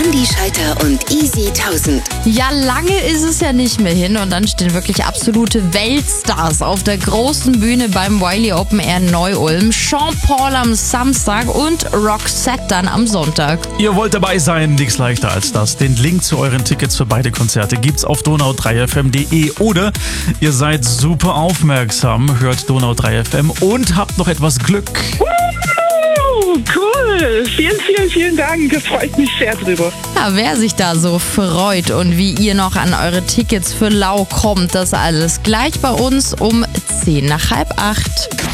Andi Schalter und Easy 1000. Ja, lange ist es ja nicht mehr hin und dann stehen wirklich absolute Weltstars auf der großen Bühne beim Wiley Open Air Neu-Ulm. Sean Paul am Samstag und Roxette dann am Sonntag. Ihr wollt dabei sein? Nichts leichter als das. Den Link zu euren Tickets für beide Konzerte gibt's auf donau3fm.de oder ihr seid super aufmerksam, hört Donau 3 FM und habt noch etwas Glück. Cool. Vielen Dank. Das freut mich sehr drüber. Ja, wer sich da so freut und wie ihr noch an eure Tickets für Lau kommt, das alles gleich bei uns um 7:50.